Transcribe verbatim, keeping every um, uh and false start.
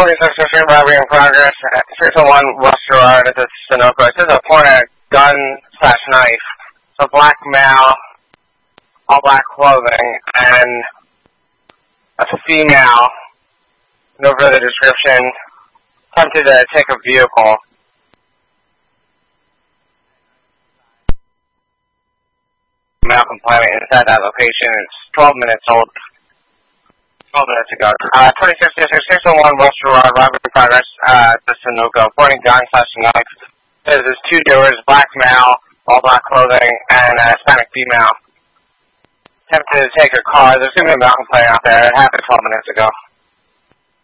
forty-six Street robbery in progress. six oh one West Gerard at the Sunoco. It says a point a gun slash knife. So black male, all black clothing, and that's a female. No further description. Attempted to take a vehicle. Male complainant inside that location. It's twelve minutes old. twelve minutes ago. Uh, twenty-six six oh one West Gerard, robbery in progress, uh, the Sunoco. Pointing gun slash knife. There's two doors, black male, all black clothing, and a Hispanic female. Attempted to take a car. There's going to be a male complainant out there. It happened twelve minutes ago.